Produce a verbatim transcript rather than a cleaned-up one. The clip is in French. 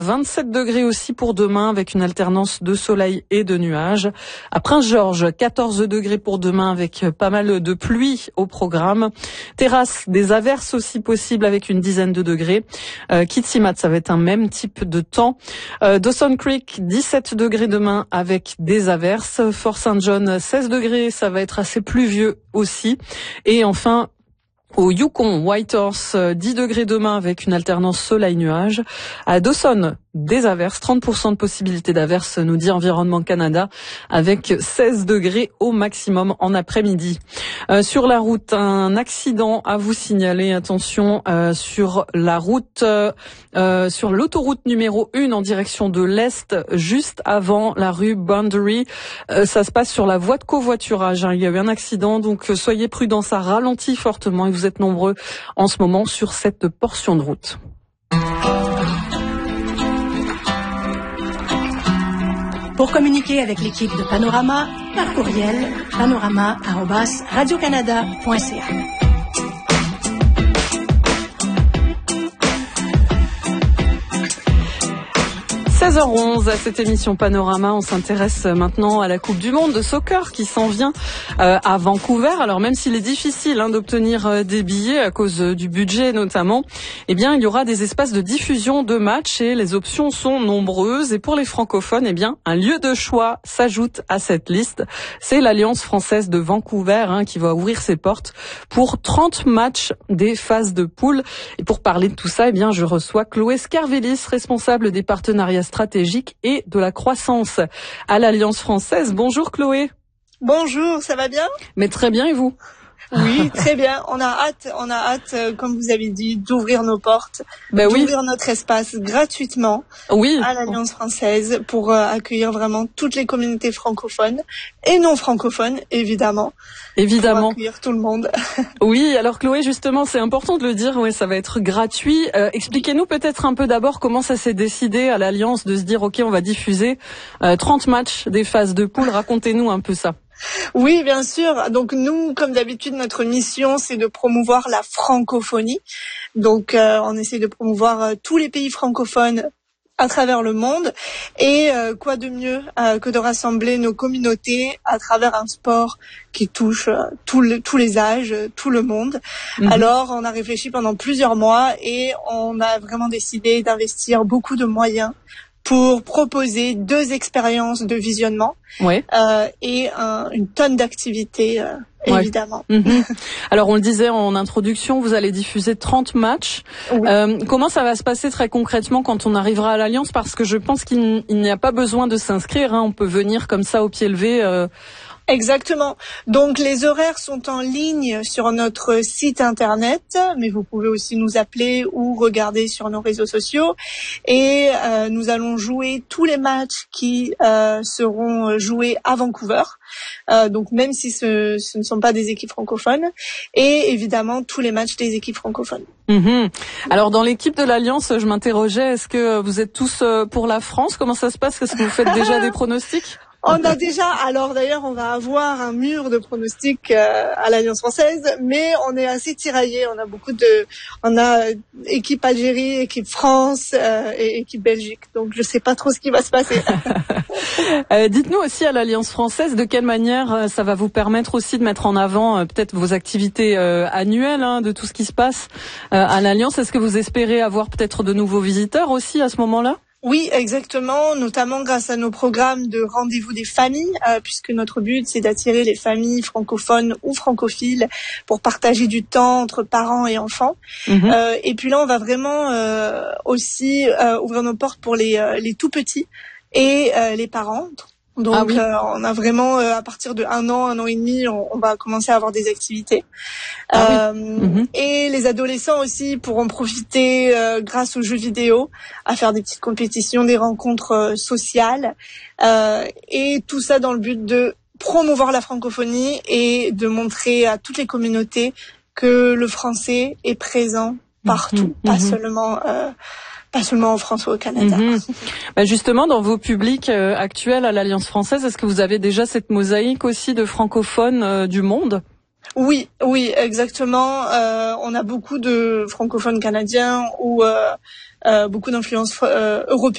vingt-sept degrés aussi pour demain avec une alternance de soleil et de nuages. À Prince-Georges, quatorze degrés pour demain avec pas mal de pluie au programme. Terrasse, des averses aussi possibles avec une dizaine de degrés. Euh, Kitimat, ça va être un même type de temps. Euh, Dawson Creek, dix-sept degrés demain avec des averses. Fort Saint John, seize degrés, ça va être assez pluvieux aussi. Et enfin, au Yukon, Whitehorse, dix degrés demain avec une alternance soleil-nuage. À Dawson, des averses, trente pour cent de possibilité d'averses, nous dit Environnement Canada, avec seize degrés au maximum en après-midi. Euh, sur la route, un accident à vous signaler. Attention, euh, sur la route, euh, sur l'autoroute numéro un en direction de l'Est, juste avant la rue Boundary. Euh, ça se passe sur la voie de covoiturage. Hein. Il y a eu un accident, donc soyez prudents, ça ralentit fortement et vous êtes nombreux en ce moment sur cette portion de route. Pour communiquer avec l'équipe de Panorama, par courriel, panorama arobase radio canada point c a. seize heures onze à cette émission Panorama, on s'intéresse maintenant à la Coupe du Monde de soccer qui s'en vient euh, à Vancouver. Alors même s'il est difficile hein, d'obtenir euh, des billets à cause euh, du budget notamment, eh bien il y aura des espaces de diffusion de matchs et les options sont nombreuses. Et pour les francophones, eh bien un lieu de choix s'ajoute à cette liste. C'est l'Alliance française de Vancouver hein, qui va ouvrir ses portes pour trente matchs des phases de poule. Et pour parler de tout ça, eh bien je reçois Chloé Scarvelis, responsable des partenariats stratégique et de la croissance à l'Alliance française. Bonjour Chloé. Bonjour, ça va bien? Mais très bien, et vous? Oui, très bien. On a hâte, on a hâte, euh, comme vous avez dit, d'ouvrir nos portes, ben d'ouvrir oui. notre espace gratuitement oui. à l'Alliance française pour euh, accueillir vraiment toutes les communautés francophones et non francophones, évidemment. Évidemment. Pour accueillir tout le monde. Oui, alors Chloé, justement, c'est important de le dire, ouais, ça va être gratuit. Euh, expliquez-nous peut-être un peu d'abord comment ça s'est décidé à l'Alliance de se dire, ok, on va diffuser euh, trente matchs des phases de poule. Racontez-nous un peu ça. Oui, bien sûr. Donc nous, comme d'habitude, notre mission, c'est de promouvoir la francophonie. Donc euh, on essaie de promouvoir euh, tous les pays francophones à travers le monde. Et euh, quoi de mieux euh, que de rassembler nos communautés à travers un sport qui touche euh, tout le, tous les âges, euh, tout le monde. Mm-hmm. Alors on a réfléchi pendant plusieurs mois et on a vraiment décidé d'investir beaucoup de moyens pour proposer deux expériences de visionnement ouais. euh, et un, une tonne d'activités, euh, ouais. évidemment. Mm-hmm. Alors, on le disait en introduction, vous allez diffuser trente matchs. Oui. Euh, comment ça va se passer très concrètement quand on arrivera à l'Alliance? Parce que je pense qu'il n'y a pas besoin de s'inscrire. Hein. On peut venir comme ça au pied levé. Euh... Exactement. Donc les horaires sont en ligne sur notre site internet, mais vous pouvez aussi nous appeler ou regarder sur nos réseaux sociaux. Et euh, nous allons jouer tous les matchs qui euh, seront joués à Vancouver. Euh, donc même si ce, ce ne sont pas des équipes francophones. Et évidemment tous les matchs des équipes francophones. Mmh. Alors dans l'équipe de l'Alliance, je m'interrogeais, est-ce que vous êtes tous pour la France? Comment ça se passe? Est-ce que vous faites déjà des pronostics? On a déjà, alors d'ailleurs, on va avoir un mur de pronostics euh, à l'Alliance française, mais on est assez tiraillés. On a beaucoup de, on a équipe Algérie, équipe France euh, et équipe Belgique. Donc je sais pas trop ce qui va se passer. euh, dites-nous aussi à l'Alliance française de quelle manière euh, ça va vous permettre aussi de mettre en avant euh, peut-être vos activités euh, annuelles, hein, de tout ce qui se passe euh, à l'Alliance. Est-ce que vous espérez avoir peut-être de nouveaux visiteurs aussi à ce moment-là? Oui, exactement, notamment grâce à nos programmes de rendez-vous des familles, euh, puisque notre but, c'est d'attirer les familles francophones ou francophiles pour partager du temps entre parents et enfants. Mmh. Euh, et puis là, on va vraiment euh, aussi euh, ouvrir nos portes pour les, euh, les tout-petits et euh, les parents. Donc, ah oui. euh, on a vraiment, euh, à partir de un an, un an et demi, on, on va commencer à avoir des activités. Ah euh, oui. Mmh. Et les adolescents aussi pourront profiter, euh, grâce aux jeux vidéo, à faire des petites compétitions, des rencontres euh, sociales. Euh, et tout ça dans le but de promouvoir la francophonie et de montrer à toutes les communautés que le français est présent partout, mmh. pas mmh. seulement... Euh, Pas seulement en France ou au Canada. Mmh. Bah justement, dans vos publics euh, actuels à l'Alliance française, est-ce que vous avez déjà cette mosaïque aussi de francophones euh, du monde? Oui, oui, exactement. Euh, on a beaucoup de francophones canadiens ou euh, euh, beaucoup d'influences euh, européennes.